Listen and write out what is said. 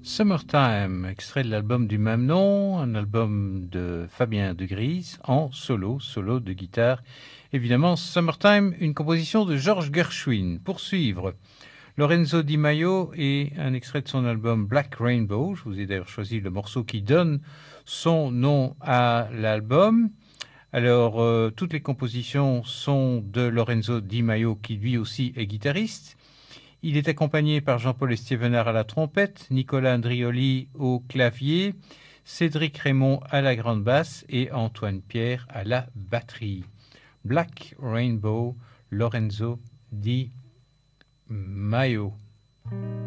Summertime, extrait de l'album du même nom, un album de Fabien de Grise en solo de guitare. Évidemment, Summertime, une composition de George Gershwin. Pour suivre, Lorenzo Di Maio et un extrait de son album Black Rainbow. Je vous ai d'ailleurs choisi le morceau qui donne son nom à l'album. Alors, toutes les compositions sont de Lorenzo Di Maio, qui lui aussi est guitariste. Il est accompagné par Jean-Paul Estévenard à la trompette, Nicolas Andrioli au clavier, Cédric Raymond à la grande basse et Antoine Pierre à la batterie. Black Rainbow, Lorenzo Di Maio.